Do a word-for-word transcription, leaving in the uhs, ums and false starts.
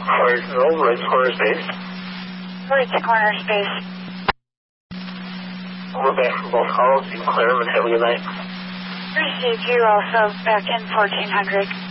Cardinal, right corner space. Right corner space. We're back from both calls. Be clear and have a good night. Received you also back in fourteen hundred.